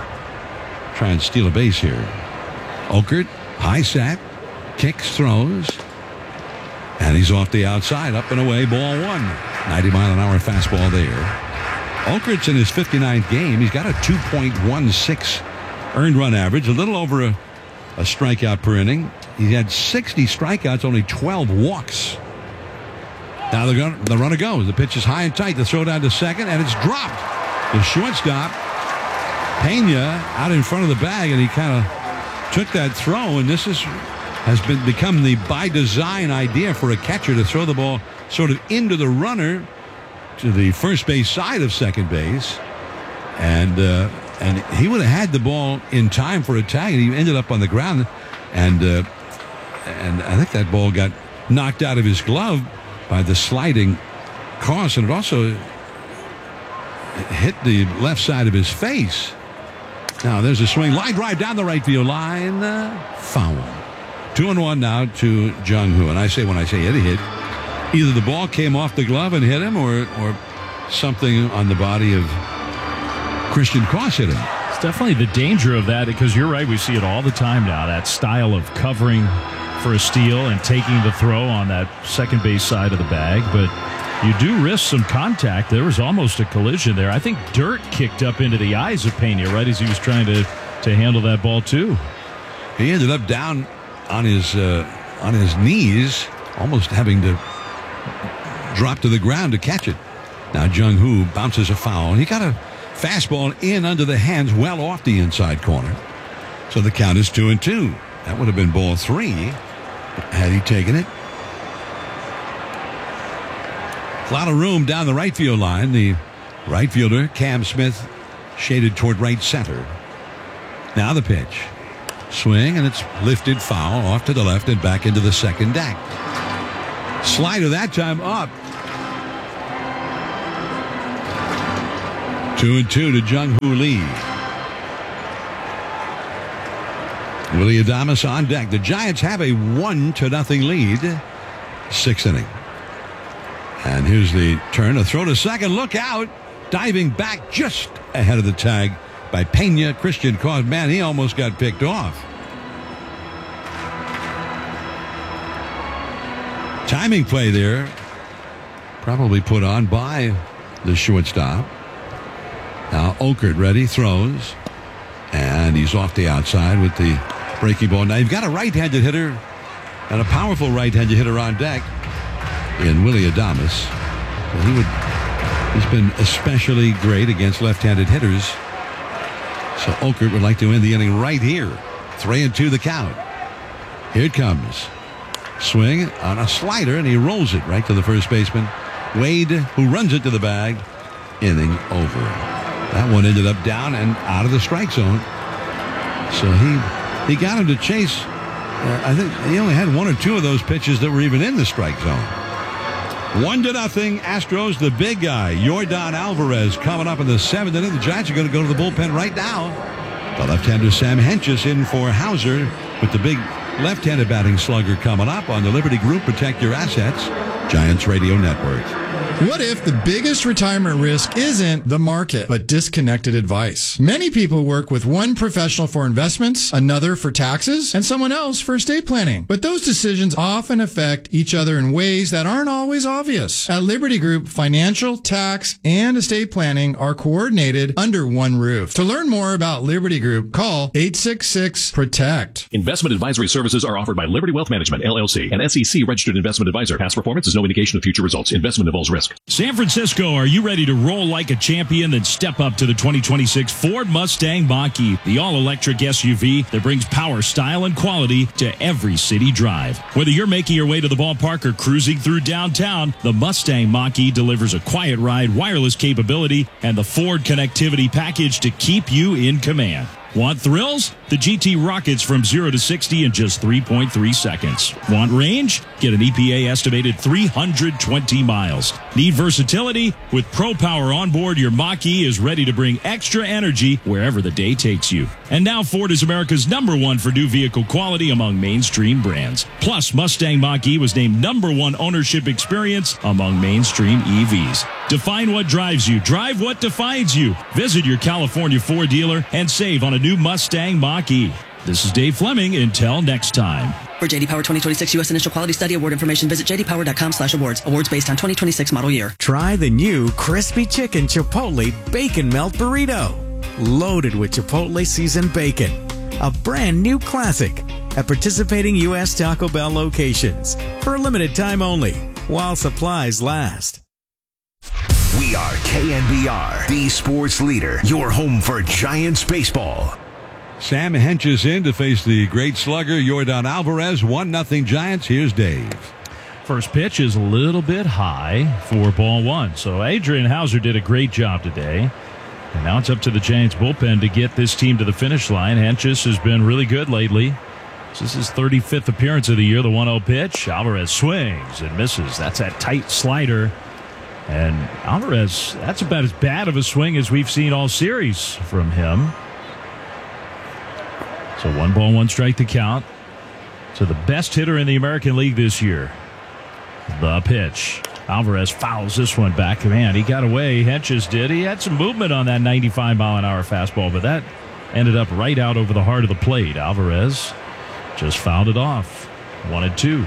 try and steal a base here. Okert, high set, kicks, throws, and he's off the outside, up and away, ball one. ninety mile an hour fastball there. Okert's in his fifty-ninth game. He's got a two point one six earned run average, a little over a, a strikeout per inning. He had sixty strikeouts, only twelve walks. Now the, gun, the runner goes. The pitch is high and tight. The throw down to second, and it's dropped. The shortstop, Pena, out in front of the bag, and he kind of took that throw, and this is has been become the by design idea for a catcher to throw the ball sort of into the runner to the first base side of second base, and uh, and he would have had the ball in time for a tag, and he ended up on the ground, and uh, and I think that ball got knocked out of his glove by the sliding Koss, and it also hit the left side of his face. Now there's a swing, line drive down the right field line, uh, foul. Two and one now to Jung-Hoo, and I say when I say hit a hit, either the ball came off the glove and hit him, or or something on the body of Christian Koss hit him. It's definitely the danger of that, because you're right, we see it all the time now, that style of covering for a steal and taking the throw on that second base side of the bag, but you do risk some contact. There was almost a collision there. I think dirt kicked up into the eyes of Pena right as he was trying to, to handle that ball too. He ended up down on his uh, on his knees, almost having to drop to the ground to catch it. Now Jung-Hoo bounces a foul, and he got a fastball in under the hands well off the inside corner. So the count is two and two. That would have been ball three had he taken it. A lot of room down the right field line. The right fielder, Cam Smith, shaded toward right center. Now the pitch. Swing, and it's lifted foul off to the left and back into the second deck. Slider that time up. Two and two to Jung-Hoo Lee. Willie Adames on deck. The Giants have a one to nothing lead. Sixth inning. And here's the turn. A throw to second. Look out. Diving back just ahead of the tag by Pena. Christian caught. Man, he almost got picked off. Timing play there. Probably put on by the shortstop. Now Okert ready. Throws. And he's off the outside with the breaking ball. Now you've got a right-handed hitter and a powerful right-handed hitter on deck in Willie Adames. So he would, he's been especially great against left-handed hitters. So Okert would like to end the inning right here. Three and two the count. Here it comes. Swing on a slider, and he rolls it right to the first baseman. Wade, who runs it to the bag. Inning over. That one ended up down and out of the strike zone. So he he got him to chase. Uh, I think he only had one or two of those pitches that were even in the strike zone. One to nothing. Astros, the big guy, Yordan Alvarez, coming up in the seventh inning. The Giants are going to go to the bullpen right now. The left-hander Sam Hentges in for Hauser with the big left-handed batting slugger coming up on the Liberty Group. Protect your assets. Giants Radio Network. What if the biggest retirement risk isn't the market, but disconnected advice? Many people work with one professional for investments, another for taxes, and someone else for estate planning. But those decisions often affect each other in ways that aren't always obvious. At Liberty Group, financial, tax, and estate planning are coordinated under one roof. To learn more about Liberty Group, call eight six six, PROTECT. Investment advisory services are offered by Liberty Wealth Management, L L C, an S E C registered investment advisor. Past performance is no indication of future results. Investment involves risk. San Francisco, are you ready to roll like a champion? Then step up to the twenty twenty-six Ford Mustang Mach-E, the all-electric S U V that brings power, style, and quality to every city drive. Whether you're making your way to the ballpark or cruising through downtown, the Mustang Mach-E delivers a quiet ride, wireless capability, and the Ford connectivity package to keep you in command. Want thrills? The G T rockets from zero to sixty in just three point three seconds. Want range? Get an E P A estimated three hundred twenty miles. Need versatility? With Pro Power on board, your Mach-E is ready to bring extra energy wherever the day takes you. And now Ford is America's number one for new vehicle quality among mainstream brands. Plus, Mustang Mach-E was named number one ownership experience among mainstream E Vs. Define what drives you. Drive what defines you. Visit your California Ford dealer and save on a new Mustang Mach-E. This is Dave Fleming. Until next time. For J D Power twenty twenty-six U S Initial Quality Study Award information, visit j d power dot com slash awards. Awards based on twenty twenty-six model year. Try the new Crispy Chicken Chipotle Bacon Melt Burrito. Loaded with Chipotle seasoned bacon. A brand new classic at participating U S Taco Bell locations. For a limited time only, while supplies last. We are K N B R, the sports leader, your home for Giants baseball. Sam Hentges in to face the great slugger, Yordan Alvarez. one nothing Giants. Here's Dave. First pitch is a little bit high for ball one. So Adrian Hauser did a great job today. And now it's up to the Giants bullpen to get this team to the finish line. Hentges has been really good lately. This is his thirty-fifth appearance of the year. The one oh pitch. Alvarez swings and misses. That's that tight slider. And Alvarez, that's about as bad of a swing as we've seen all series from him. So one ball, one strike to count. So the best hitter in the American League this year. The pitch. Alvarez fouls this one back. Man, he got away. Hentges did. He had some movement on that ninety-five mile an hour fastball, but that ended up right out over the heart of the plate. Alvarez just fouled it off. One and two.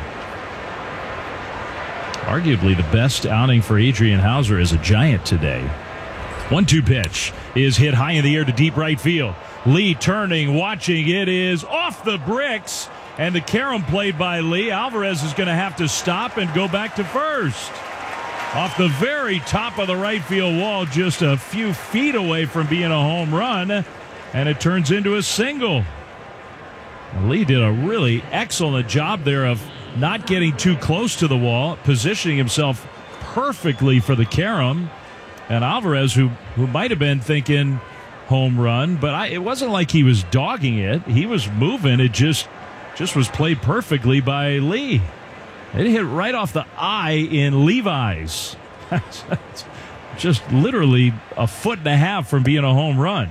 Arguably the best outing for Adrian Hauser as a Giant today. one two pitch is hit high in the air to deep right field. Lee turning, watching. It is off the bricks. And the carom played by Lee. Alvarez is going to have to stop and go back to first. Off the very top of the right field wall, just a few feet away from being a home run. And it turns into a single. Lee did a really excellent job there of not getting too close to the wall, positioning himself perfectly for the carom. And Alvarez, who, who might have been thinking home run, but I, it wasn't like he was dogging it. He was moving. It just just was played perfectly by Lee. It hit right off the eye in Levi's. Just literally a foot and a half from being a home run.